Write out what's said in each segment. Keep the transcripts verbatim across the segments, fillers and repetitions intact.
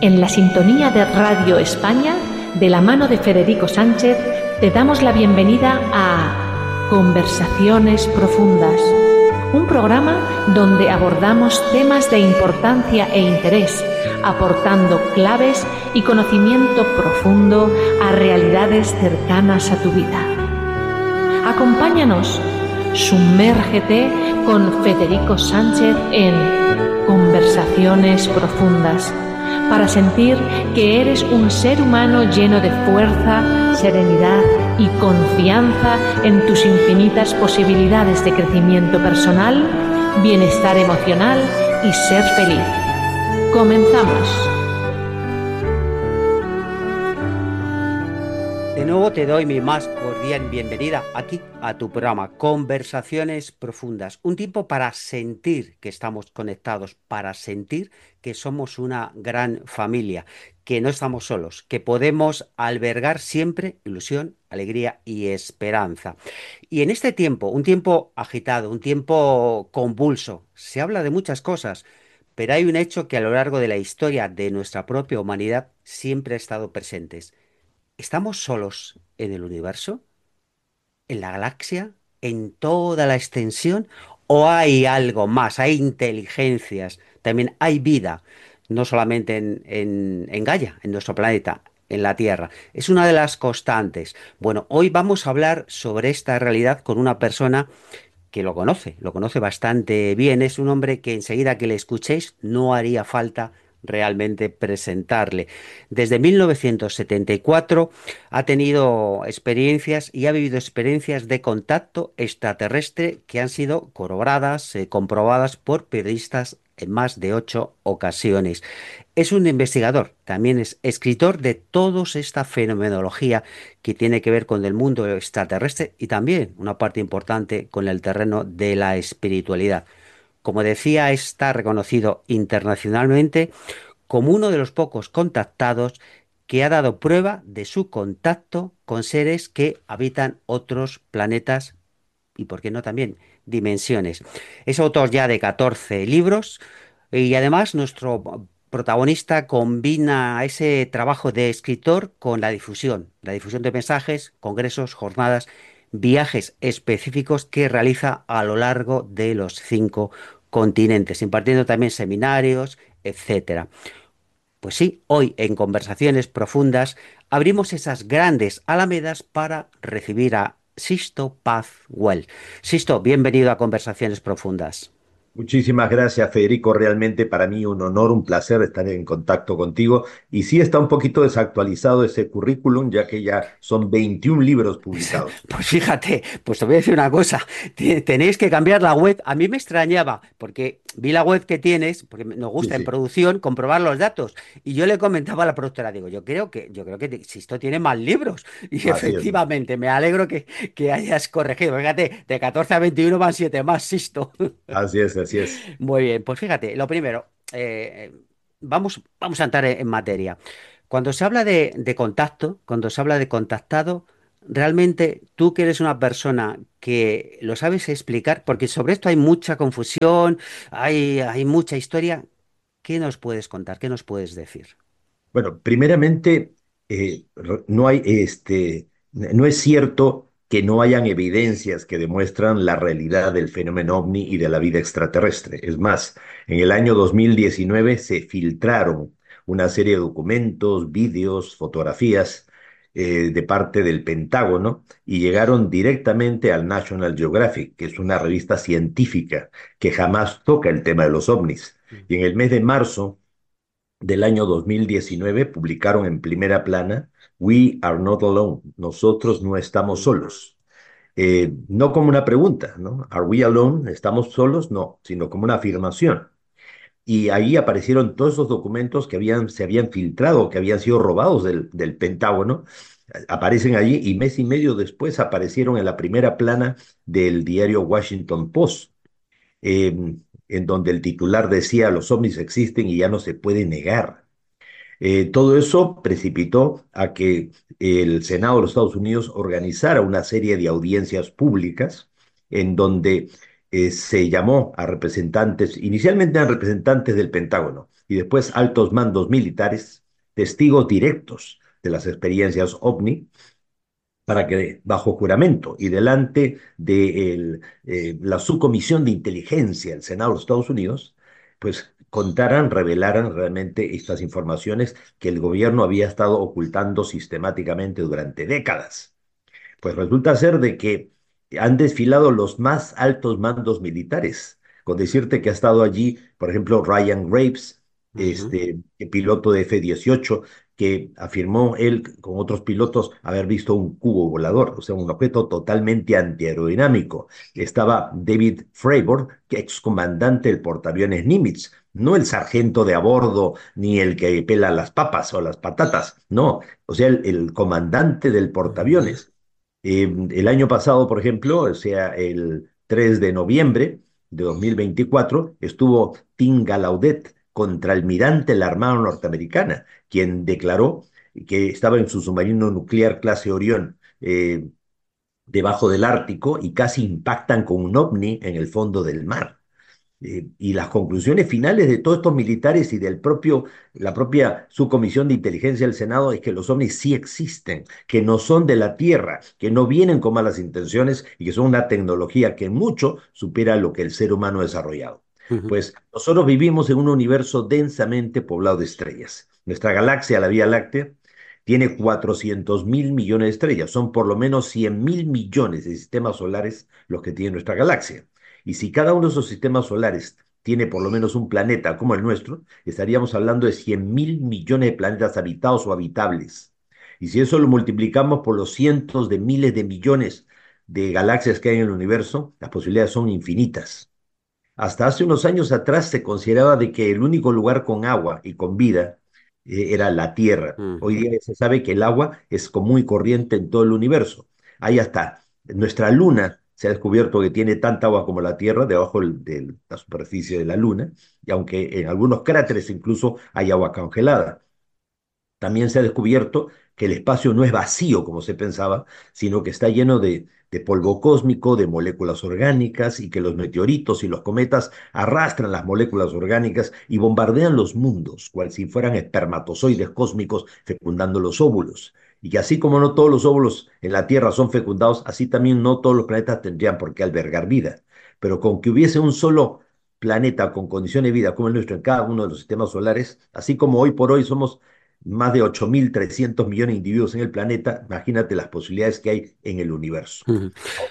En la sintonía de Radio España, de la mano de Federico Sánchez, te damos la bienvenida a Conversaciones Profundas, un programa donde abordamos temas de importancia e interés, aportando claves y conocimiento profundo a realidades cercanas a tu vida. Acompáñanos, sumérgete con Federico Sánchez en Conversaciones Profundas, para sentir que eres un ser humano lleno de fuerza, serenidad y confianza en tus infinitas posibilidades de crecimiento personal, bienestar emocional y ser feliz. Comenzamos. De nuevo te doy mi más cordial bienvenida aquí a tu programa Conversaciones Profundas, un tiempo para sentir que estamos conectados, para sentir que somos una gran familia, que no estamos solos, que podemos albergar siempre ilusión, alegría y esperanza. Y en este tiempo, un tiempo agitado, un tiempo convulso, se habla de muchas cosas, pero hay un hecho que a lo largo de la historia de nuestra propia humanidad siempre ha estado presente. ¿Estamos solos en el universo? ¿En la galaxia? ¿En toda la extensión? ¿O hay algo más? ¿Hay inteligencias? También hay vida, no solamente en, en, en Gaia, en nuestro planeta, en la Tierra. Es una de las constantes. Bueno, hoy vamos a hablar sobre esta realidad con una persona que lo conoce, lo conoce bastante bien. Es un hombre que enseguida que le escuchéis no haría falta realmente presentarle. Desde mil novecientos setenta y cuatro ha tenido experiencias y ha vivido experiencias de contacto extraterrestre que han sido corroboradas, eh, comprobadas por periodistas en más de ocho ocasiones. Es un investigador, también es escritor de toda esta fenomenología que tiene que ver con el mundo extraterrestre y también una parte importante con el terreno de la espiritualidad. Como decía, está reconocido internacionalmente como uno de los pocos contactados que ha dado prueba de su contacto con seres que habitan otros planetas y, por qué no, también dimensiones. Es autor ya de catorce libros y además nuestro protagonista combina ese trabajo de escritor con la difusión, la difusión de mensajes, congresos, jornadas, viajes específicos que realiza a lo largo de los cinco continentes, impartiendo también seminarios, etcétera. Pues sí, hoy en Conversaciones Profundas abrimos esas grandes alamedas para recibir a Sisto Paz Well. Sisto, bienvenido a Conversaciones Profundas. Muchísimas gracias, Federico. Realmente para mí un honor, un placer estar en contacto contigo. Y sí está un poquito desactualizado ese currículum, ya que ya son veintiún libros publicados. Pues fíjate, pues te voy a decir una cosa, tenéis que cambiar la web. A mí me extrañaba, porque vi la web que tienes, porque nos Sí, gusta en sí, producción comprobar los datos. Y yo le comentaba a la productora, digo, yo creo que, yo creo que Sisto tiene más libros. Y así es. efectivamente, me alegro que, que hayas corregido. Fíjate, de catorce a veintiuno van siete más, Sisto. Así es, así es. Muy bien, pues fíjate, lo primero, eh, vamos, vamos a entrar en, en materia. Cuando se habla de, de contacto, cuando se habla de contactado, realmente tú que eres una persona que lo sabes explicar, porque sobre esto hay mucha confusión, hay, hay mucha historia, ¿qué nos puedes contar? ¿Qué nos puedes decir? Bueno, primeramente, eh, r- no hay, este, no es cierto que no hayan evidencias que demuestran la realidad del fenómeno ovni y de la vida extraterrestre. Es más, en el año dos mil diecinueve se filtraron una serie de documentos, vídeos, fotografías eh, de parte del Pentágono y llegaron directamente al National Geographic, que es una revista científica que jamás toca el tema de los ovnis. Y en el mes de marzo del año dos mil diecinueve publicaron en primera plana We are not alone, nosotros no estamos solos. Eh, no como una pregunta, ¿no? ¿Are we alone? ¿Estamos solos? No, sino como una afirmación. Y ahí aparecieron todos esos documentos que habían, se habían filtrado, que habían sido robados del, del Pentágono. Aparecen allí y mes y medio después aparecieron en la primera plana del diario Washington Post, eh, en donde el titular decía los ovnis existen y ya no se puede negar. Eh, todo eso precipitó a que el Senado de los Estados Unidos organizara una serie de audiencias públicas en donde eh, se llamó a representantes, inicialmente a representantes del Pentágono, y después altos mandos militares, testigos directos de las experiencias OVNI, para que bajo juramento y delante de el, eh, la subcomisión de inteligencia del Senado de los Estados Unidos, pues contaran, revelaran realmente estas informaciones que el gobierno había estado ocultando sistemáticamente durante décadas. Pues resulta ser de que han desfilado los más altos mandos militares, con decirte que ha estado allí, por ejemplo, Ryan Graves, Ujú, este piloto de F dieciocho, que afirmó él con otros pilotos haber visto un cubo volador, o sea, un objeto totalmente antiaerodinámico. Estaba David Fravor, que excomandante del portaaviones Nimitz, no el sargento de a bordo ni el que pela las papas o las patatas, no, o sea, el, el comandante del ujú, portaaviones. Eh, el año pasado, por ejemplo, o sea, el tres de noviembre de dos mil veinticuatro, estuvo Tim Gallaudet, contraalmirante de la Armada Norteamericana, quien declaró que estaba en su submarino nuclear clase Orión, eh, debajo del Ártico, y casi impactan con un ovni en el fondo del mar. Eh, y las conclusiones finales de todos estos militares y del propio, la propia subcomisión de inteligencia del Senado es que los ovnis sí existen, que no son de la Tierra, que no vienen con malas intenciones y que son una tecnología que mucho supera lo que el ser humano ha desarrollado. ujú, Pues nosotros vivimos en un universo densamente poblado de estrellas. Nuestra galaxia, la Vía Láctea, tiene cuatrocientos mil millones de estrellas. Son por lo menos cien mil millones de sistemas solares los que tiene nuestra galaxia. Y si cada uno de esos sistemas solares tiene por lo menos un planeta como el nuestro, estaríamos hablando de cien mil millones de planetas habitados o habitables. Y si eso lo multiplicamos por los cientos de miles de millones de galaxias que hay en el universo, las posibilidades son infinitas. Hasta hace unos años atrás se consideraba de que el único lugar con agua y con vida eh, era la Tierra. Hoy ujú, día se sabe que el agua es común y corriente en todo el universo. Hay hasta nuestra Luna se ha descubierto que tiene tanta agua como la Tierra debajo del- de la superficie de la Luna, y aunque en algunos cráteres incluso hay agua congelada. También se ha descubierto que el espacio no es vacío como se pensaba, sino que está lleno de, de polvo cósmico, de moléculas orgánicas, y que los meteoritos y los cometas arrastran las moléculas orgánicas y bombardean los mundos, cual si fueran espermatozoides cósmicos fecundando los óvulos. Y que así como no todos los óvulos en la Tierra son fecundados, así también no todos los planetas tendrían por qué albergar vida. Pero con que hubiese un solo planeta con condiciones de vida como el nuestro en cada uno de los sistemas solares, así como hoy por hoy somos más de ocho mil trescientos millones de individuos en el planeta, imagínate las posibilidades que hay en el universo. ujú.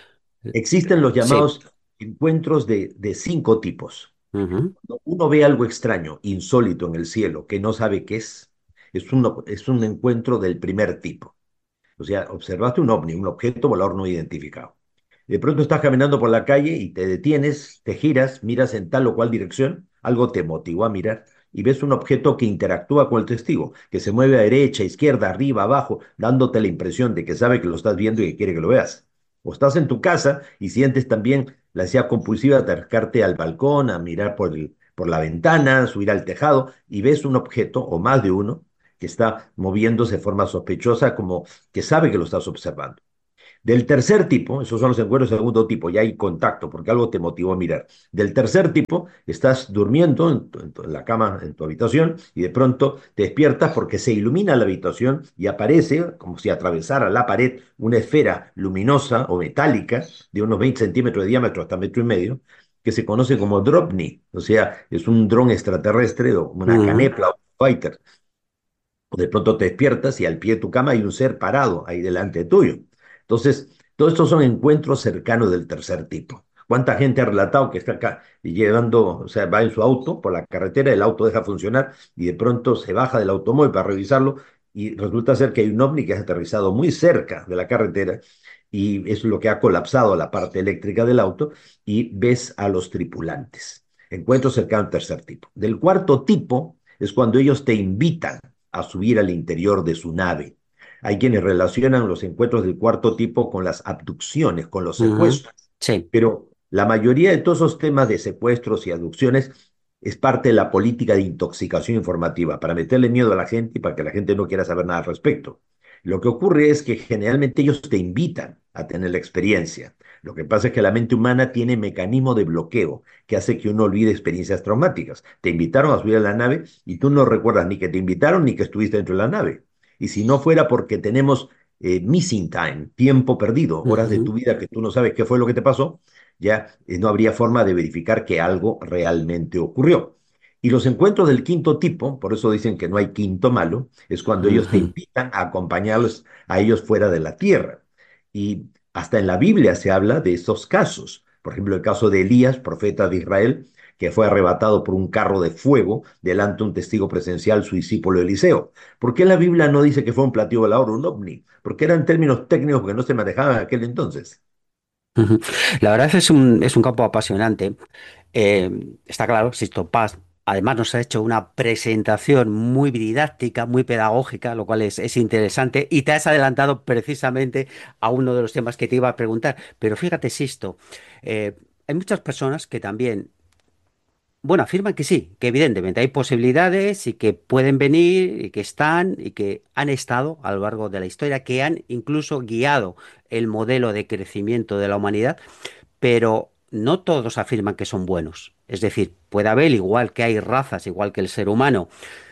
Existen los Sí. llamados encuentros de, de cinco tipos. Ujú, Cuando uno ve algo extraño, insólito en el cielo, que no sabe qué es, es un, es un encuentro del primer tipo. O sea, observaste un ovni, un objeto volador no identificado. De pronto estás caminando por la calle y te detienes, te giras, miras en tal o cual dirección, algo te motivó a mirar y ves un objeto que interactúa con el testigo, que se mueve a derecha, izquierda, arriba, abajo, dándote la impresión de que sabe que lo estás viendo y que quiere que lo veas. O estás en tu casa y sientes también la ansiedad compulsiva de acercarte al balcón, a mirar por el, por la ventana, subir al tejado y ves un objeto o más de uno que está moviéndose de forma sospechosa, como que sabe que lo estás observando. Del tercer tipo, esos son los encuentros de segundo tipo, ya hay contacto porque algo te motivó a mirar. Del tercer tipo, estás durmiendo en, tu, en, tu, en la cama, en tu habitación, y de pronto te despiertas porque se ilumina la habitación y aparece, como si atravesara la pared, una esfera luminosa o metálica de unos veinte centímetros de diámetro hasta metro y medio, que se conoce como Dropney, o sea, es un dron extraterrestre o una ujú, canepla o fighter. O de pronto te despiertas y al pie de tu cama hay un ser parado ahí delante tuyo. Entonces, todos estos son encuentros cercanos del tercer tipo. ¿Cuánta gente ha relatado que está acá y llevando, o sea, va en su auto por la carretera, el auto deja funcionar y de pronto se baja del automóvil para revisarlo y resulta ser que hay un ovni que ha aterrizado muy cerca de la carretera y es lo que ha colapsado la parte eléctrica del auto y ves a los tripulantes? Encuentros cercanos al tercer tipo. Del cuarto tipo es cuando ellos te invitan a subir al interior de su nave. Hay quienes relacionan los encuentros del cuarto tipo con las abducciones, con los ujú. secuestros, Sí. pero la mayoría de todos esos temas de secuestros y abducciones es parte de la política de intoxicación informativa, para meterle miedo a la gente y para que la gente no quiera saber nada al respecto. Lo que ocurre es que generalmente ellos te invitan a tener la experiencia. Lo que pasa es que la mente humana tiene mecanismo de bloqueo que hace que uno olvide experiencias traumáticas. Te invitaron a subir a la nave y tú no recuerdas ni que te invitaron ni que estuviste dentro de la nave. Y si no fuera porque tenemos eh, missing time, tiempo perdido, horas de Ujú, tu vida que tú no sabes qué fue lo que te pasó, ya eh, no habría forma de verificar que algo realmente ocurrió. Y los encuentros del quinto tipo, por eso dicen que no hay quinto malo, es cuando ellos te ujú, invitan a acompañarlos a ellos fuera de la tierra. Y hasta en la Biblia se habla de estos casos. Por ejemplo, el caso de Elías, profeta de Israel, que fue arrebatado por un carro de fuego delante de un testigo presencial, su discípulo Eliseo. ¿Por qué la Biblia no dice que fue un platillo volador o un ovni? Porque eran términos técnicos que no se manejaban en aquel entonces. ujú. La verdad es un, es un campo apasionante. Eh, está claro, Sixto Paz además nos ha hecho una presentación muy didáctica, muy pedagógica, lo cual es, es interesante, y te has adelantado precisamente a uno de los temas que te iba a preguntar. Pero fíjate, Sisto, eh, hay muchas personas que también, bueno, afirman que sí, que evidentemente hay posibilidades y que pueden venir y que están y que han estado a lo largo de la historia, que han incluso guiado el modelo de crecimiento de la humanidad, pero no todos afirman que son buenos. Es decir, puede haber, igual que hay razas, igual que el ser humano,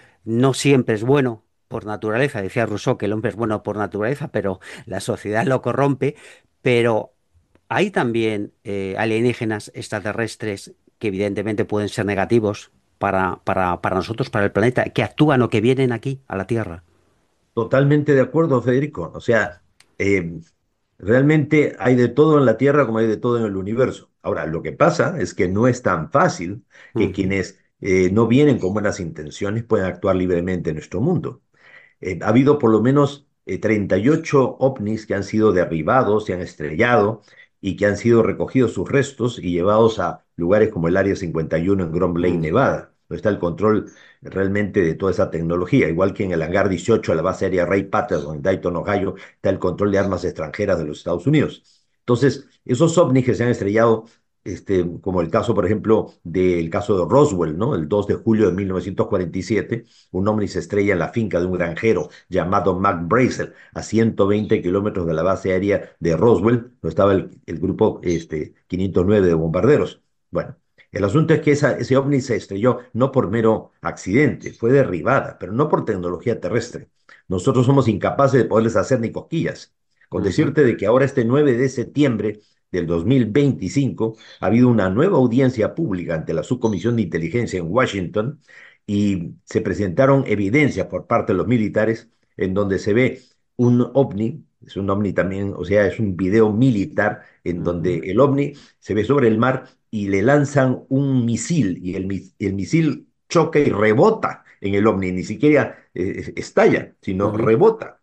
no siempre es bueno por naturaleza. Decía Rousseau que el hombre es bueno por naturaleza, pero la sociedad lo corrompe. Pero hay también eh, alienígenas extraterrestres que evidentemente pueden ser negativos para, para, para nosotros, para el planeta, que actúan o que vienen aquí, a la Tierra. Totalmente de acuerdo, Federico. O sea, eh, realmente hay de todo en la Tierra como hay de todo en el universo. Ahora, lo que pasa es que no es tan fácil que Ujú, quienes eh, no vienen con buenas intenciones puedan actuar libremente en nuestro mundo. Eh, ha habido por lo menos eh, treinta y ocho ovnis que han sido derribados, se han estrellado y que han sido recogidos sus restos y llevados a lugares como el Área cincuenta y uno en Grand Lake, ujú, Nevada, donde está el control realmente de toda esa tecnología, igual que en el hangar dieciocho, la base aérea Ray Patterson en Dayton, Ohio, está el control de armas extranjeras de los Estados Unidos. Entonces, esos ovnis que se han estrellado este, como el caso, por ejemplo, del caso de Roswell, ¿no? El dos de julio de mil novecientos cuarenta y siete, un ovni se estrella en la finca de un granjero llamado Mac Brazel, a ciento veinte kilómetros de la base aérea de Roswell, donde estaba el, el grupo este, quinientos nueve de bombarderos. Bueno, el asunto es que esa, ese ovni se estrelló no por mero accidente, fue derribada, pero no por tecnología terrestre. Nosotros somos incapaces de poderles hacer ni cosquillas. Con ujú, decirte de que ahora este nueve de septiembre del dos mil veinticinco ha habido una nueva audiencia pública ante la Subcomisión de Inteligencia en Washington y se presentaron evidencias por parte de los militares en donde se ve un ovni, es un ovni también, o sea, es un video militar en donde ujú, el ovni se ve sobre el mar y le lanzan un misil y el, mi- el misil choca y rebota en el ovni, ni siquiera eh, estalla, sino ujú, rebota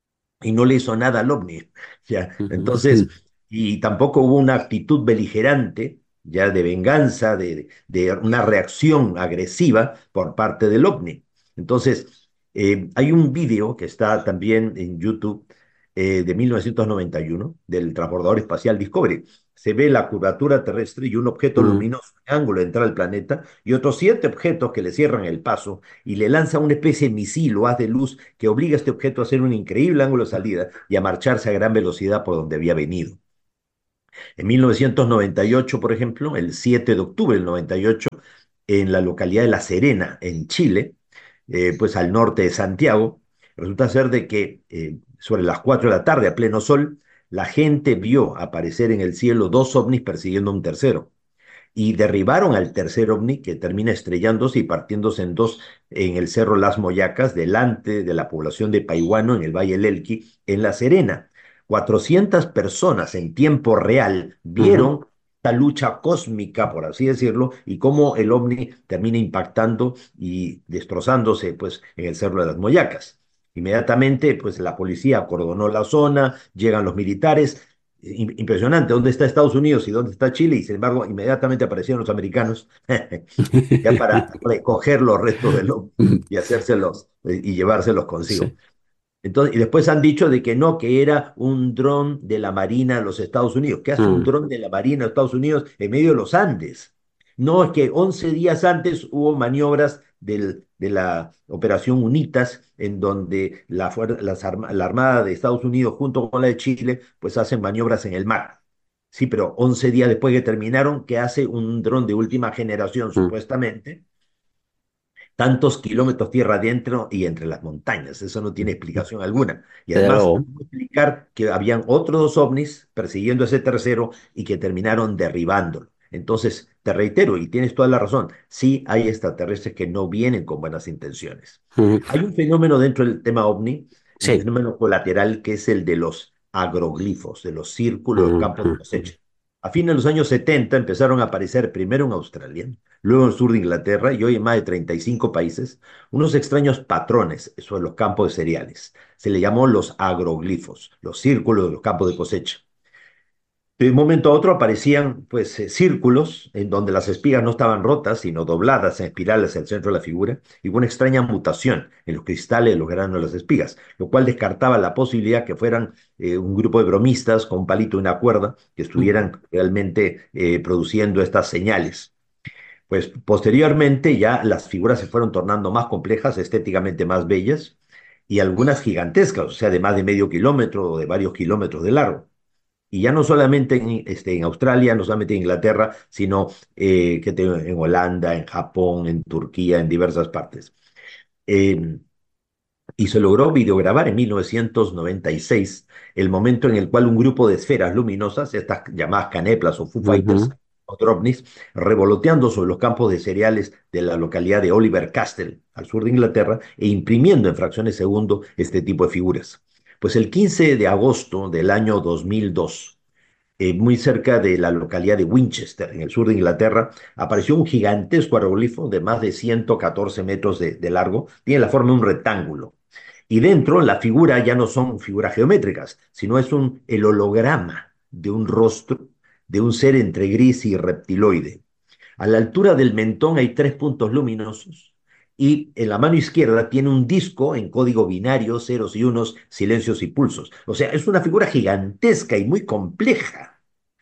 y no le hizo nada al ovni. Ya, ujú, entonces, y tampoco hubo una actitud beligerante, ya de venganza, de, de una reacción agresiva por parte del ovni. Entonces, eh, hay un video que está también en YouTube eh, de mil novecientos noventa y uno del transbordador espacial Discovery. Se ve la curvatura terrestre y un objeto ujú, luminoso en ángulo de entrar al planeta y otros siete objetos que le cierran el paso y le lanzan una especie de misil o haz de luz que obliga a este objeto a hacer un increíble ángulo de salida y a marcharse a gran velocidad por donde había venido. En mil novecientos noventa y ocho, por ejemplo, el siete de octubre del noventa y ocho, en la localidad de La Serena, en Chile, eh, pues al norte de Santiago, resulta ser de que eh, sobre las cuatro de la tarde, a pleno sol, la gente vio aparecer en el cielo dos ovnis persiguiendo a un tercero y derribaron al tercer ovni que termina estrellándose y partiéndose en dos en el Cerro Las Moyacas, delante de la población de Paihuano, en el Valle del Elqui, en La Serena. cuatrocientas personas en tiempo real ujú, vieron esta lucha cósmica, por así decirlo, y cómo el ovni termina impactando y destrozándose pues, en el Cerro de las Moyacas. Inmediatamente, pues la policía acordonó la zona, llegan los militares, impresionante, ¿dónde está Estados Unidos y dónde está Chile? Y sin embargo, inmediatamente aparecieron los americanos ya para recoger los restos del hombre y hacérselos eh, y llevárselos consigo. Sí. Entonces, y después han dicho de que no, que era un dron de la Marina de los Estados Unidos. ¿Qué hace un Mm, dron de la Marina de los Estados Unidos en medio de los Andes? No, es que once días antes hubo maniobras del de la Operación UNITAS, en donde la, fuer- las arma- la Armada de Estados Unidos junto con la de Chile, pues hacen maniobras en el mar. Sí, pero once días después que terminaron, ¿qué hace un dron de última generación, mm. supuestamente? Tantos kilómetros tierra adentro y entre las montañas. Eso no tiene explicación alguna. Y Desde además, luego. ¿cómo explicar que habían otros dos ovnis persiguiendo a ese tercero y que terminaron derribándolo? Entonces, te reitero, y tienes toda la razón, sí hay extraterrestres que no vienen con buenas intenciones. Ujú. Hay un fenómeno dentro del tema ovni, un Sí. fenómeno colateral, que es el de los agroglifos, de los círculos, los Ujú, campos de ujú, cosecha. A fines de los años setenta empezaron a aparecer primero en Australia, luego en el sur de Inglaterra y hoy en más de treinta y cinco países, unos extraños patrones sobre los campos de cereales. Se le llamó los agroglifos, los círculos de los campos de cosecha. De un momento a otro aparecían pues eh, círculos en donde las espigas no estaban rotas, sino dobladas en espirales hacia el centro de la figura, y hubo una extraña mutación en los cristales de los granos de las espigas, lo cual descartaba la posibilidad que fueran eh, un grupo de bromistas con un palito y una cuerda que ujú, estuvieran realmente eh, produciendo estas señales. Pues posteriormente ya las figuras se fueron tornando más complejas, estéticamente más bellas, y algunas gigantescas, o sea, de más de medio kilómetro o de varios kilómetros de largo. Y ya no solamente en, este, en Australia, no solamente en Inglaterra, sino eh, que te- en Holanda, en Japón, en Turquía, en diversas partes. Eh, y se logró videograbar en mil novecientos noventa y seis el momento en el cual un grupo de esferas luminosas, estas llamadas caneplas o Foo Fighters, ujú, o ovnis, revoloteando sobre los campos de cereales de la localidad de Oliver Castle, al sur de Inglaterra, e imprimiendo en fracciones de segundo este tipo de figuras. Pues el quince de agosto del año dos mil dos, eh, muy cerca de la localidad de Winchester, en el sur de Inglaterra, apareció un gigantesco aeroglifo de más de ciento catorce metros de, de largo, tiene la forma de un rectángulo. Y dentro la figura ya no son figuras geométricas, sino es un, el holograma de un rostro de un ser entre gris y reptiloide. A la altura del mentón hay tres puntos luminosos y en la mano izquierda tiene un disco en código binario, ceros y unos, silencios y pulsos. O sea, es una figura gigantesca y muy compleja,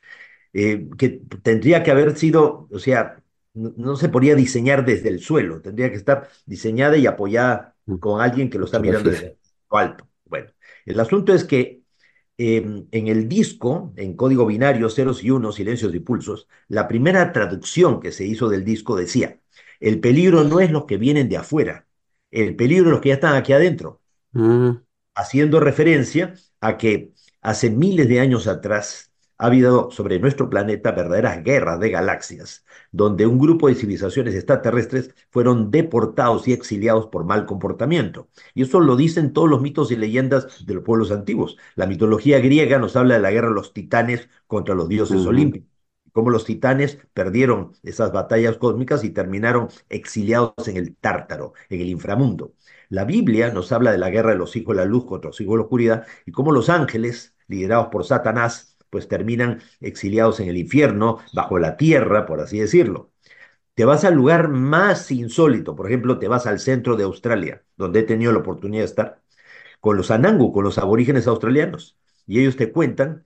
eh, que tendría que haber sido, o sea, no, no se podría diseñar desde el suelo, tendría que estar diseñada y apoyada ujú. con alguien que lo está mirando Superficie. desde lo alto. Bueno, el asunto es que eh, en el disco, en código binario, ceros y unos, silencios y pulsos, la primera traducción que se hizo del disco decía, el peligro no es los que vienen de afuera, el peligro es los que ya están aquí adentro, Mm, haciendo referencia a que hace miles de años atrás ha habido sobre nuestro planeta verdaderas guerras de galaxias, donde un grupo de civilizaciones extraterrestres fueron deportados y exiliados por mal comportamiento. Y eso lo dicen todos los mitos y leyendas de los pueblos antiguos. La mitología griega nos habla de la guerra de los titanes contra los dioses ujú, olímpicos, cómo los titanes perdieron esas batallas cósmicas y terminaron exiliados en el Tártaro, en el inframundo. La Biblia nos habla de la guerra de los hijos de la luz contra los hijos de la oscuridad y cómo los ángeles, liderados por Satanás, pues terminan exiliados en el infierno, bajo la tierra, por así decirlo. Te vas al lugar más insólito, por ejemplo, te vas al centro de Australia, donde he tenido la oportunidad de estar, con los Anangu, con los aborígenes australianos, y ellos te cuentan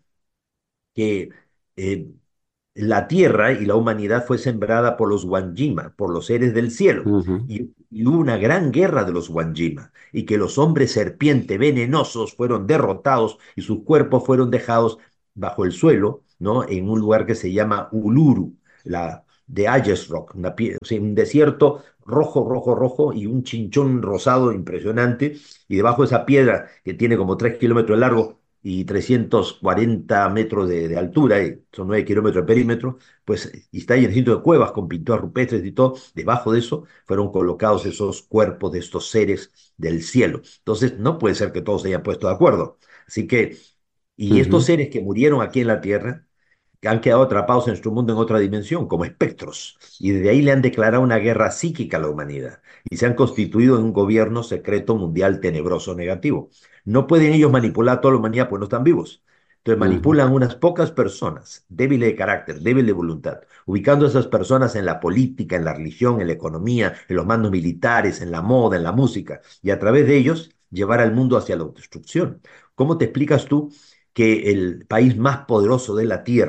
que eh, la tierra y la humanidad fue sembrada por los Wanjima, por los seres del cielo, ujú, y, y hubo una gran guerra de los Wanjima, y que los hombres serpiente venenosos fueron derrotados y sus cuerpos fueron dejados bajo el suelo, ¿no? En un lugar que se llama Uluru, la de Ayers Rock, una pie- o sea, un desierto rojo, rojo, rojo y un chinchón rosado impresionante, y debajo de esa piedra que tiene como tres kilómetros de largo, y trescientos cuarenta metros de, de altura, y son nueve kilómetros de perímetro, pues y está lleno de cuevas con pinturas rupestres y todo. Debajo de eso fueron colocados esos cuerpos de estos seres del cielo. Entonces, no puede ser que todos se hayan puesto de acuerdo. Así que, y estos ujú, seres que murieron aquí en la Tierra, que han quedado atrapados en su mundo en otra dimensión, como espectros, y desde ahí le han declarado una guerra psíquica a la humanidad, y se han constituido en un gobierno secreto mundial tenebroso negativo. No pueden ellos manipular a toda la humanidad, pues no están vivos. Entonces ujú, manipulan unas pocas personas, débiles de carácter, débiles de voluntad, ubicando a esas personas en la política, en la religión, en la economía, en los mandos militares, en la moda, en la música, y a través de ellos llevar al mundo hacia la autodestrucción. ¿Cómo te explicas tú que el país más poderoso de la Tierra,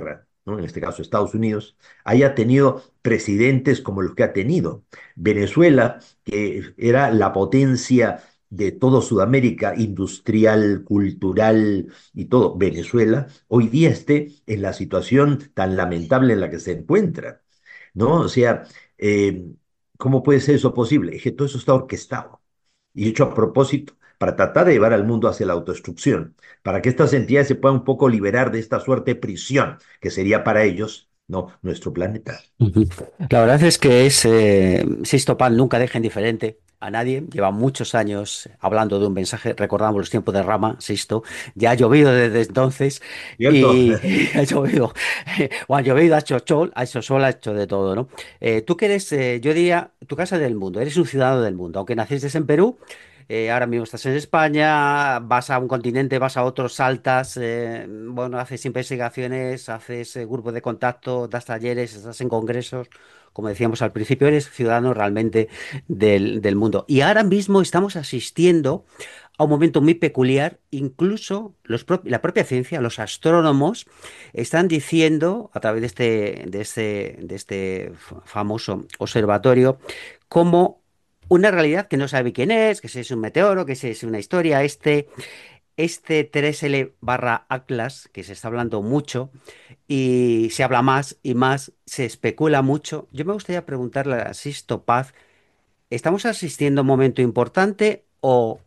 ¿no? En este caso Estados Unidos, haya tenido presidentes como los que ha tenido. Venezuela, que era la potencia de todo Sudamérica, industrial, cultural y todo, Venezuela, hoy día esté en la situación tan lamentable en la que se encuentra, ¿no? O sea, eh, ¿cómo puede ser eso posible? Es que todo eso está orquestado y hecho a propósito para tratar de llevar al mundo hacia la autodestrucción, para que estas entidades se puedan un poco liberar de esta suerte de prisión que sería para ellos, no, nuestro planeta. Ujú. La verdad es que es eh, Sixto Paz nunca deja indiferente a nadie. Lleva muchos años hablando de un mensaje. Recordamos los tiempos de Rama, Sixto. Ya ha llovido desde entonces ¿Cierto? y ha llovido. O ha llovido, ha hecho sol, ha hecho sol, ha hecho de todo, ¿no? Eh, tú que eres, eh, yo diría, tu casa es del mundo. Eres un ciudadano del mundo. Aunque naciste en Perú, eh, ahora mismo estás en España, vas a un continente, vas a otro, saltas, eh, bueno, haces investigaciones, haces eh, grupos de contacto, das talleres, estás en congresos. Como decíamos al principio, eres ciudadano realmente del, del mundo. Y ahora mismo estamos asistiendo a un momento muy peculiar. Incluso los pro- la propia ciencia, los astrónomos, están diciendo, a través de este, de este, de este fa- famoso observatorio, cómo una realidad que no sabe quién es, que si es un meteoro, que si es una historia, este, este tres L barra Atlas, que se está hablando mucho y se habla más y más, se especula mucho. Yo me gustaría preguntarle a Sisto Paz, ¿estamos asistiendo a un momento importante o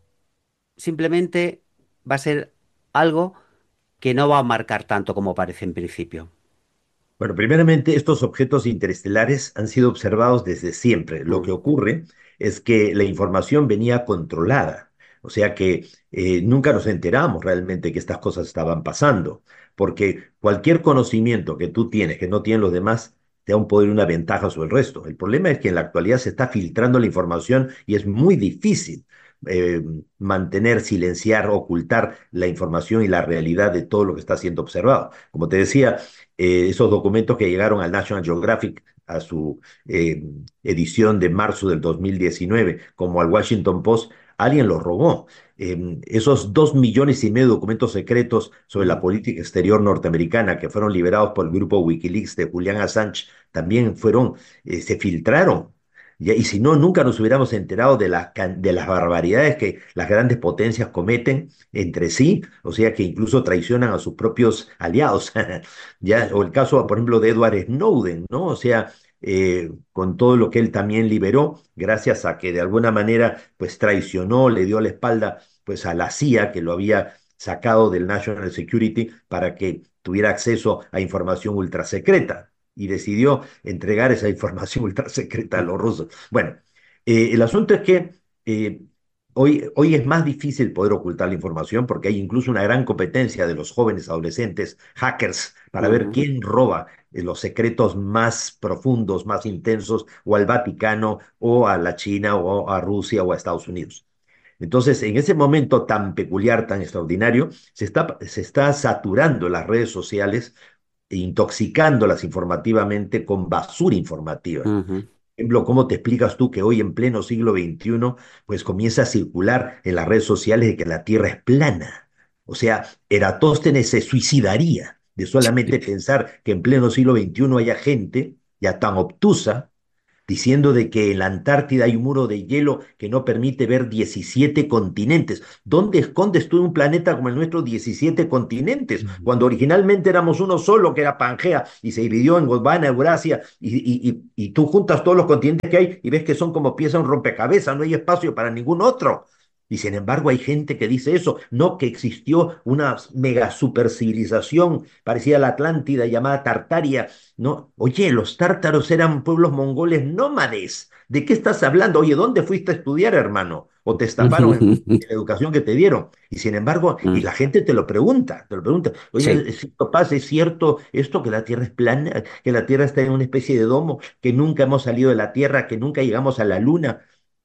simplemente va a ser algo que no va a marcar tanto como parece en principio? Bueno, primeramente, estos objetos interestelares han sido observados desde siempre. Lo que Mm, ocurre es que la información venía controlada, o sea que eh, nunca nos enteramos realmente que estas cosas estaban pasando, porque cualquier conocimiento que tú tienes, que no tienen los demás, te da un poder y una ventaja sobre el resto. El problema es que en la actualidad se está filtrando la información y es muy difícil eh, mantener, silenciar, ocultar la información y la realidad de todo lo que está siendo observado. Como te decía, eh, esos documentos que llegaron al National Geographic a su eh, edición de marzo del dos mil diecinueve, como al Washington Post, alguien los robó. Eh, esos dos millones y medio de documentos secretos sobre la mm. política exterior norteamericana que fueron liberados por el grupo Wikileaks de Julian Assange también fueron, eh, se filtraron. Ya, y si no, nunca nos hubiéramos enterado de, la, de las barbaridades que las grandes potencias cometen entre sí, o sea que incluso traicionan a sus propios aliados. Ya, o el caso, por ejemplo, de Edward Snowden, ¿no? O sea, eh, con todo lo que él también liberó, gracias a que de alguna manera, pues traicionó, le dio la espalda, pues a la C I A, que lo había sacado del National Security para que tuviera acceso a información ultra secreta y decidió entregar esa información ultra secreta a los rusos. Bueno, eh, el asunto es que eh, hoy, hoy es más difícil poder ocultar la información porque hay incluso una gran competencia de los jóvenes adolescentes, hackers, para ver Ujú. quién roba eh, los secretos más profundos, más intensos, o al Vaticano, o a la China, o a Rusia, o a Estados Unidos. Entonces, en ese momento tan peculiar, tan extraordinario, se está, se está saturando las redes sociales e intoxicándolas informativamente con basura informativa. Ujú. Ejemplo, ¿cómo te explicas tú que hoy en pleno siglo veintiuno, pues comienza a circular en las redes sociales de que la Tierra es plana? O sea, Eratóstenes se suicidaría de solamente pensar que en pleno siglo veintiuno haya gente ya tan obtusa diciendo de que en la Antártida hay un muro de hielo que no permite ver diecisiete continentes. ¿Dónde escondes tú en un planeta como el nuestro diecisiete continentes? Cuando originalmente éramos uno solo, que era Pangea, y se dividió en Gondwana, Eurasia, y, y, y, y tú juntas todos los continentes que hay y ves que son como piezas de un rompecabezas, no hay espacio para ningún otro. Y sin embargo hay gente que dice eso, no que existió una mega supercivilización parecida a la Atlántida llamada Tartaria, no, oye, los tártaros eran pueblos mongoles nómades. ¿De qué estás hablando? Oye, ¿dónde fuiste a estudiar, hermano? ¿O te estafaron en, en la educación que te dieron? Y sin embargo, y Mm, la gente te lo pregunta, te lo pregunta. sí. Oye, ¿es capaz, es cierto esto que la Tierra es plana, que la Tierra está en una especie de domo, que nunca hemos salido de la Tierra, que nunca llegamos a la Luna?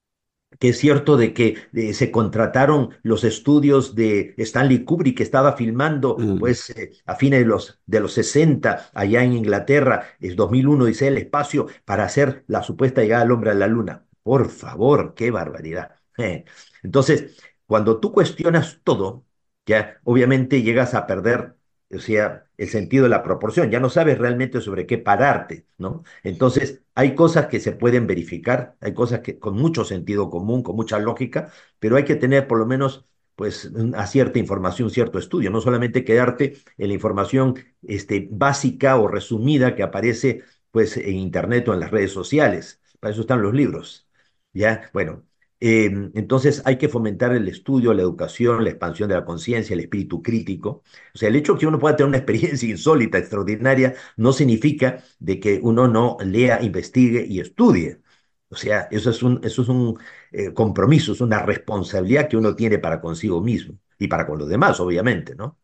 Que es cierto de que eh, se contrataron los estudios de Stanley Kubrick, que estaba filmando Mm. pues eh, a fines de los, de los sesenta allá en Inglaterra, es dos mil uno dice el espacio, para hacer la supuesta llegada del hombre a la luna. Por favor, qué barbaridad. Eh, Entonces, cuando tú cuestionas todo, ya obviamente llegas a perder, o sea, el sentido de la proporción, ya no sabes realmente sobre qué pararte, ¿no? Entonces, hay cosas que se pueden verificar, hay cosas que con mucho sentido común, con mucha lógica, pero hay que tener por lo menos pues a cierta información, cierto estudio, no solamente quedarte en la información este, básica o resumida que aparece pues en internet o en las redes sociales. Para eso están los libros. ¿Ya? Bueno, eh, entonces hay que fomentar el estudio, la educación, la expansión de la conciencia, el espíritu crítico. O sea, el hecho de que uno pueda tener una experiencia insólita, extraordinaria, no significa de que uno no lea, investigue y estudie. O sea, eso es un, eso es un eh, compromiso, es una responsabilidad que uno tiene para consigo mismo y para con los demás, obviamente, ¿no?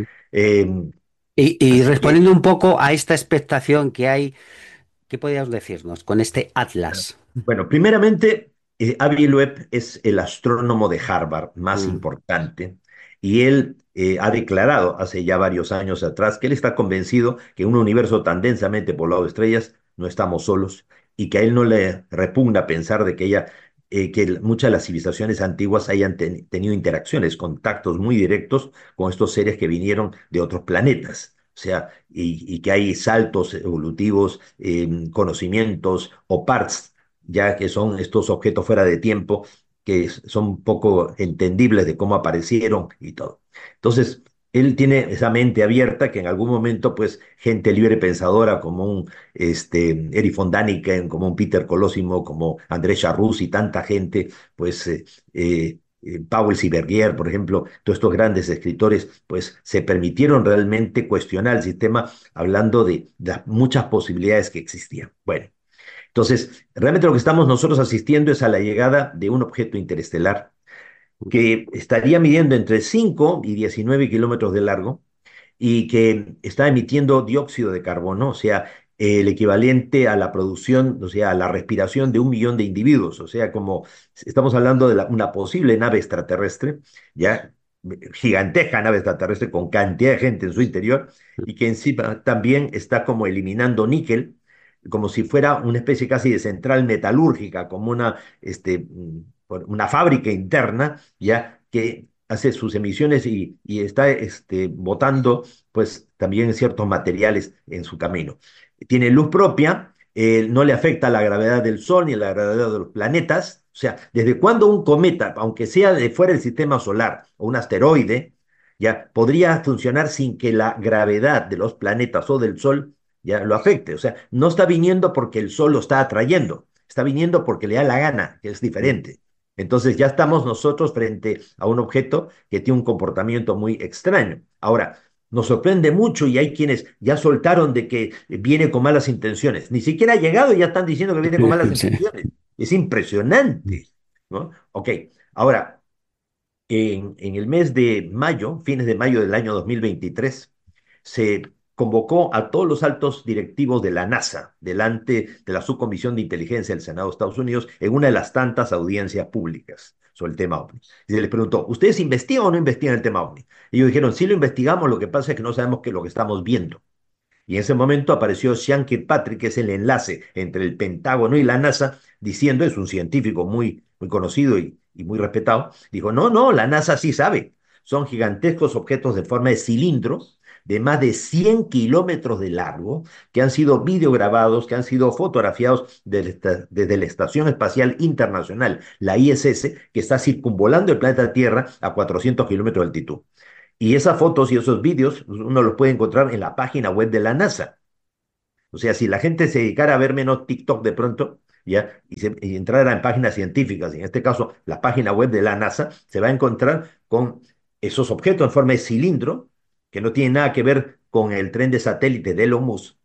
Eh, Y, y así que, respondiendo un poco a esta expectación que hay, ¿qué podrías decirnos con este Atlas? bueno, primeramente, eh, Avi Loeb es el astrónomo de Harvard más Mm, importante y él eh, ha declarado hace ya varios años atrás que él está convencido que en un universo tan densamente poblado de estrellas no estamos solos y que a él no le repugna pensar de que ella, eh, que el- muchas de las civilizaciones antiguas hayan ten- tenido interacciones, contactos muy directos con estos seres que vinieron de otros planetas. O sea, y, y que hay saltos evolutivos, eh, conocimientos o parts ya que son estos objetos fuera de tiempo que son poco entendibles de cómo aparecieron y todo. Entonces, él tiene esa mente abierta que en algún momento, pues, gente libre pensadora como un este, Erich von Däniken, como un Peter Colosimo, como Andrés Charrús y tanta gente, pues, eh, eh, eh, Powell Sibergier, por ejemplo, todos estos grandes escritores, pues se permitieron realmente cuestionar el sistema hablando de las muchas posibilidades que existían. Bueno, entonces, realmente lo que estamos nosotros asistiendo es a la llegada de un objeto interestelar que estaría midiendo entre cinco y diecinueve kilómetros de largo y que está emitiendo dióxido de carbono, o sea, el equivalente a la producción, o sea, a la respiración de un millón de individuos, o sea, como estamos hablando de la- una posible nave extraterrestre, ya gigantesca nave extraterrestre con cantidad de gente en su interior y que encima también está como eliminando níquel, como si fuera una especie casi de central metalúrgica, como una, este, mm, una fábrica interna, ya que hace sus emisiones y, y está este, botando pues también ciertos materiales en su camino. Tiene luz propia, eh, no le afecta la gravedad del Sol ni la gravedad de los planetas. O sea, ¿desde cuándo un cometa, aunque sea de fuera del sistema solar o un asteroide, ya podría funcionar sin que la gravedad de los planetas o del Sol ya lo afecte? O sea, no está viniendo porque el Sol lo está atrayendo, está viniendo porque le da la gana, que es mm. diferente. Entonces ya estamos nosotros frente a un objeto que tiene un comportamiento muy extraño. Ahora, nos sorprende mucho y hay quienes ya soltaron de que viene con malas intenciones. Ni siquiera ha llegado y ya están diciendo que viene con malas Sí. intenciones. Es impresionante, ¿no? Ok, ahora, en, en el mes de mayo, fines de mayo del año dos mil veintitrés, se convocó a todos los altos directivos de la NASA delante de la Subcomisión de Inteligencia del Senado de Estados Unidos en una de las tantas audiencias públicas sobre el tema OVNI. Y se les preguntó, ¿ustedes investigan o no investigan el tema OVNI? Y ellos dijeron, sí lo investigamos, lo que pasa es que no sabemos qué es lo que estamos viendo. Y en ese momento apareció Sean Kirkpatrick, que es el enlace entre el Pentágono y la NASA, diciendo, es un científico muy, muy conocido y, y muy respetado, dijo, no, no, la NASA sí sabe. Son gigantescos objetos de forma de cilindros de más de cien kilómetros de largo, que han sido videograbados, que han sido fotografiados desde, desde la Estación Espacial Internacional, la I S S, que está circunvolando el planeta Tierra a cuatrocientos kilómetros de altitud. Y esas fotos y esos vídeos uno los puede encontrar en la página web de la NASA. O sea, si la gente se dedicara a ver menos TikTok de pronto, ya, y, se, y entrara en páginas científicas, en este caso la página web de la NASA, se va a encontrar con esos objetos en forma de cilindro, que no tienen nada que ver con el tren de satélite de Elon Musk,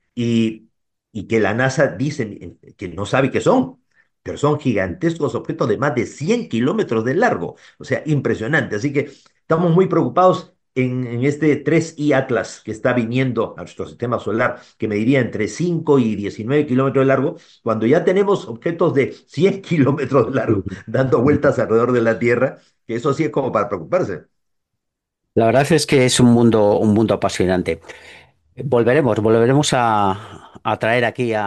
y, y que la NASA dice que no sabe qué son, pero son gigantescos objetos de más de cien kilómetros de largo, o sea, impresionante. Así que estamos muy preocupados en, en este tres i Atlas que está viniendo a nuestro sistema solar, que mediría entre cinco y diecinueve kilómetros de largo, cuando ya tenemos objetos de cien kilómetros de largo dando vueltas alrededor de la Tierra, que eso sí es como para preocuparse. La verdad es que es un mundo, un mundo apasionante. Volveremos, volveremos a, a traer aquí a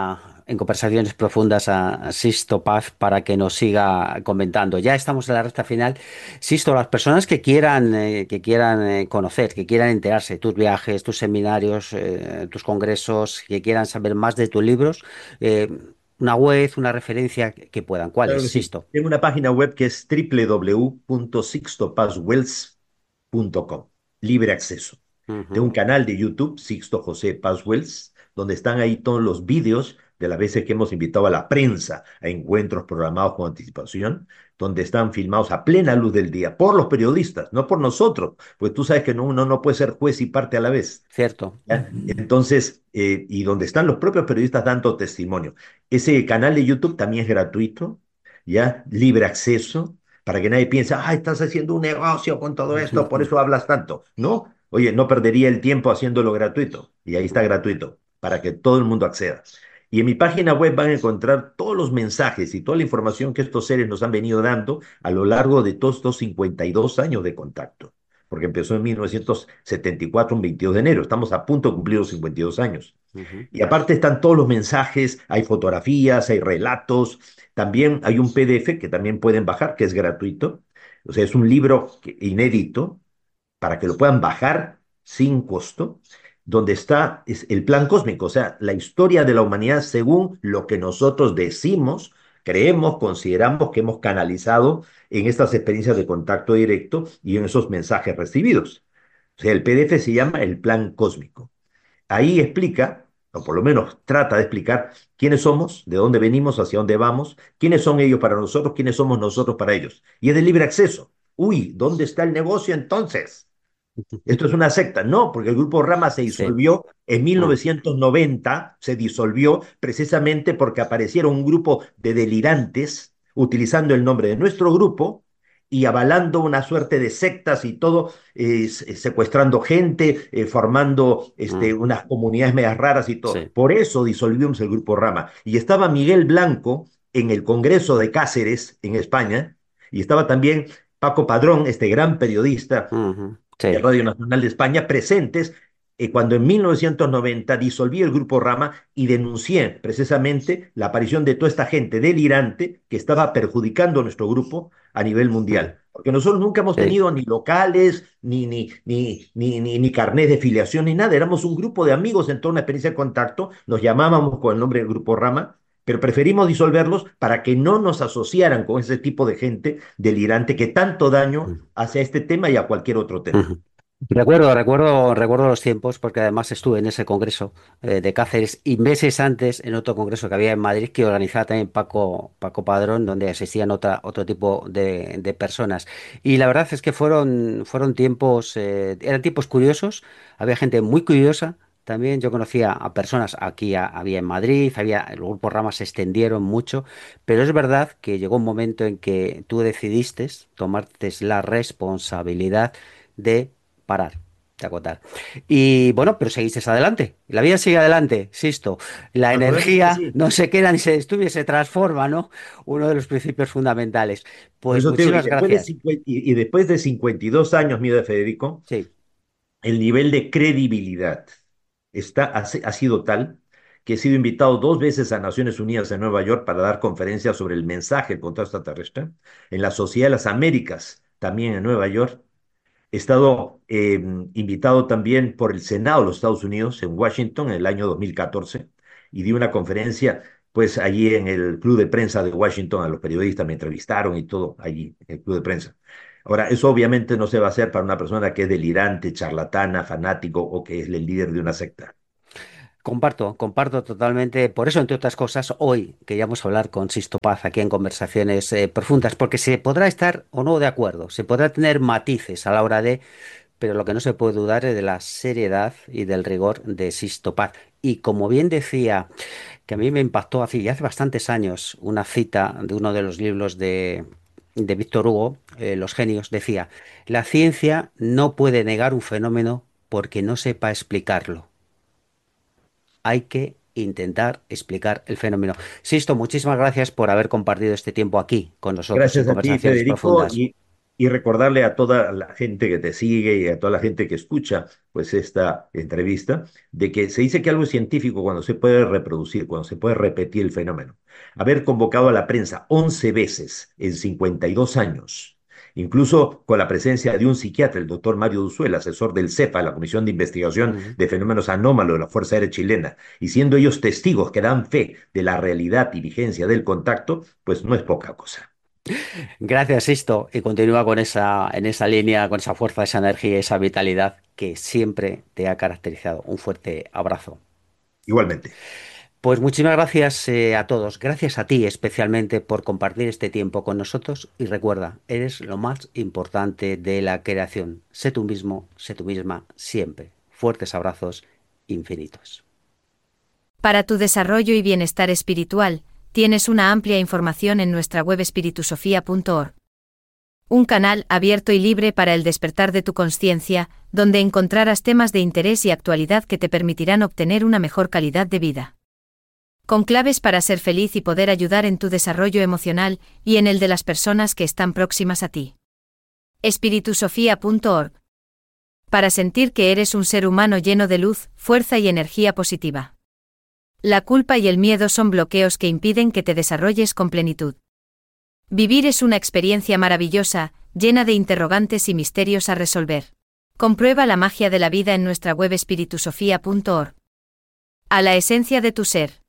en conversaciones profundas a Sisto Paz para que nos siga comentando. Ya estamos en la recta final. Sisto, las personas que quieran, eh, que quieran eh, conocer, que quieran enterarse de tus viajes, tus seminarios, eh, tus congresos, que quieran saber más de tus libros, eh, una web, una referencia que que puedan. ¿Cuál es, Claro que sí. Sisto? Tengo una página web que es w w w punto sixto paz wells punto com, libre acceso. Tengo Ujú. un canal de YouTube, Sixto José Paz Wells, donde están ahí todos los vídeos de las veces que hemos invitado a la prensa a encuentros programados con anticipación, donde están filmados a plena luz del día por los periodistas, no por nosotros, pues tú sabes que no, uno no puede ser juez y parte a la vez. Cierto. ¿Ya? Entonces, eh, y donde están los propios periodistas dando testimonio. Ese canal de YouTube también es gratuito, ¿ya? Libre acceso, para que nadie piense, ah, estás haciendo un negocio con todo esto, por eso hablas tanto. No, oye, no perdería el tiempo haciéndolo gratuito. Y ahí está gratuito, para que todo el mundo acceda. Y en mi página web van a encontrar todos los mensajes y toda la información que estos seres nos han venido dando a lo largo de todos estos cincuenta y dos años de contacto, porque empezó en mil novecientos setenta y cuatro, un veintidós de enero. Estamos a punto de cumplir los cincuenta y dos años. Ujú. Y aparte están todos los mensajes, hay fotografías, hay relatos, también hay un P D F que también pueden bajar, que es gratuito. O sea, es un libro que- inédito para que lo puedan bajar sin costo, donde está es el plan cósmico, o sea, la historia de la humanidad según lo que nosotros decimos, creemos, consideramos que hemos canalizado en estas experiencias de contacto directo y en esos mensajes recibidos. O sea, el P D F se llama el plan cósmico. Ahí explica, o por lo menos trata de explicar, quiénes somos, de dónde venimos, hacia dónde vamos, quiénes son ellos para nosotros, quiénes somos nosotros para ellos. Y es de libre acceso. Uy, ¿dónde está el negocio entonces? Esto es una secta. No, porque el grupo Rama se Sí. disolvió en Ah, mil novecientos noventa, se disolvió precisamente porque aparecieron un grupo de delirantes utilizando el nombre de nuestro grupo y avalando una suerte de sectas y todo, eh, secuestrando gente, eh, formando este, ah, unas comunidades medias raras y todo. sí. Por eso disolvimos el grupo Rama. Y estaba Miguel Blanco en el Congreso de Cáceres, en España, y estaba también Paco Padrón, este gran periodista Ujú. de Sí. Radio Nacional de España, presentes eh, cuando en mil novecientos noventa disolví el Grupo Rama y denuncié precisamente la aparición de toda esta gente delirante que estaba perjudicando a nuestro grupo a nivel Mm. mundial. Porque nosotros nunca hemos Sí. tenido ni locales, ni, ni, ni, ni, ni, ni carnet de filiación, ni nada. Éramos un grupo de amigos en toda una experiencia de contacto, nos llamábamos con el nombre del Grupo Rama, pero preferimos disolverlos para que no nos asociaran con ese tipo de gente delirante que tanto daño Mm. hace a este tema y a cualquier otro tema. Ujú. Recuerdo, recuerdo, recuerdo los tiempos porque además estuve en ese congreso eh, de Cáceres y meses antes en otro congreso que había en Madrid que organizaba también Paco, Paco Padrón, donde asistían otra, otro tipo de, de personas. Y la verdad es que fueron, fueron tiempos, eh, eran tiempos curiosos, había gente muy curiosa. También yo conocía a personas aquí, a- había en Madrid, había, el grupo Ramas se extendieron mucho, pero es verdad que llegó un momento en que tú decidiste tomarte la responsabilidad de parar, de acotar. Y bueno, pero seguiste adelante. La vida sigue adelante, Sisto. La Naturalmente que energía sí. no se queda ni se destruye, se transforma, ¿no? Uno de los principios fundamentales. Por Pues eso te digo, y muchísimas después de, gracias. cincuenta y, y después de cincuenta y dos años, mío de Federico, Sí. el nivel de credibilidad está, ha, si- ha sido tal que he sido invitado dos veces a Naciones Unidas en Nueva York para dar conferencias sobre el mensaje del contacto extraterrestre, en la Sociedad de las Américas, también en Nueva York. He estado eh, invitado también por el Senado de los Estados Unidos en Washington en el año dos mil catorce y di una conferencia pues allí en el Club de Prensa de Washington, a los periodistas me entrevistaron y todo allí en el Club de Prensa. Ahora, eso obviamente no se va a hacer para una persona que es delirante, charlatana, fanático o que es el líder de una secta. Comparto, comparto totalmente. Por eso, entre otras cosas, hoy queríamos hablar con Sisto Paz aquí en Conversaciones eh, Profundas, porque se podrá estar o no de acuerdo, se podrá tener matices a la hora de, pero lo que no se puede dudar es de la seriedad y del rigor de Sisto Paz. Y como bien decía, que a mí me impactó hace, ya hace bastantes años una cita de uno de los libros de, de Víctor Hugo, eh, Los genios, decía, la ciencia no puede negar un fenómeno porque no sepa explicarlo. Hay que intentar explicar el fenómeno. Sisto, muchísimas gracias por haber compartido este tiempo aquí con nosotros en Gracias a ti, Conversaciones Federico, Profundas. y, Y recordarle a toda la gente que te sigue y a toda la gente que escucha pues esta entrevista, de que se dice que algo es científico cuando se puede reproducir, cuando se puede repetir el fenómeno. Haber convocado a la prensa once veces en cincuenta y dos años, incluso con la presencia de un psiquiatra, el doctor Mario Duzuel, asesor del CEPA, la Comisión de Investigación Ujú. de Fenómenos Anómalos de la Fuerza Aérea Chilena, y siendo ellos testigos que dan fe de la realidad y vigencia del contacto, pues no es poca cosa. Gracias, Sisto, y continúa con esa, en esa línea, con esa fuerza, esa energía y esa vitalidad que siempre te ha caracterizado. Un fuerte abrazo. Igualmente. Pues muchísimas gracias eh, a todos. Gracias a ti especialmente por compartir este tiempo con nosotros y recuerda, eres lo más importante de la creación. Sé tú mismo, sé tú misma siempre. Fuertes abrazos infinitos. Para tu desarrollo y bienestar espiritual, tienes una amplia información en nuestra web espiritusofía punto org. Un canal abierto y libre para el despertar de tu conciencia, donde encontrarás temas de interés y actualidad que te permitirán obtener una mejor calidad de vida. Con claves para ser feliz y poder ayudar en tu desarrollo emocional y en el de las personas que están próximas a ti. espiritusofía punto org. Para sentir que eres un ser humano lleno de luz, fuerza y energía positiva. La culpa y el miedo son bloqueos que impiden que te desarrolles con plenitud. Vivir es una experiencia maravillosa, llena de interrogantes y misterios a resolver. Comprueba la magia de la vida en nuestra web espiritusofía punto org. A la esencia de tu ser.